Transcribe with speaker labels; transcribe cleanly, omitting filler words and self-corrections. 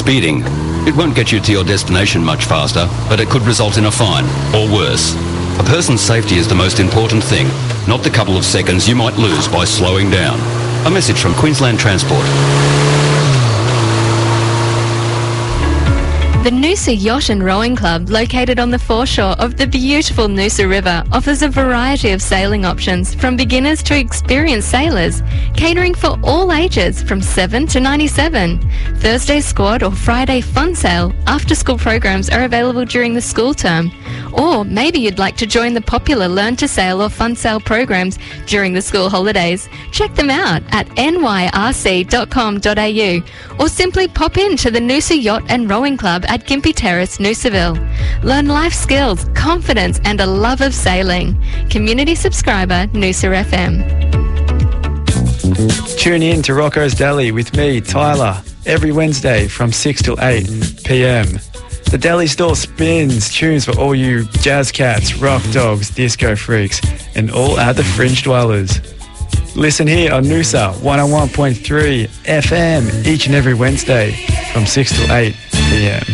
Speaker 1: Speeding. It won't get you to your destination much faster, but it could result in a fine, or worse. A person's safety is the most important thing, not the couple of seconds you might lose by slowing down. A message from Queensland Transport.
Speaker 2: The Noosa Yacht and Rowing Club, located on the foreshore of the beautiful Noosa River, offers a variety of sailing options from beginners to experienced sailors, catering for all ages from 7 to 97. Thursday squad or Friday fun sail after-school programs are available during the school term. Or maybe you'd like to join the popular Learn to Sail or Fun Sail programs during the school holidays. Check them out at nyrc.com.au or simply pop in to the Noosa Yacht and Rowing Club at Gympie Terrace, Noosaville. Learn life skills, confidence and a love of sailing. Community subscriber, Noosa FM.
Speaker 3: Tune in to Rocco's Deli with me, Tyler, every Wednesday from 6 till 8 p.m. The deli store spins tunes for all you jazz cats, rock dogs, disco freaks, and all other fringe dwellers. Listen here on Noosa 101.3 FM each and every Wednesday from 6 till 8 p.m.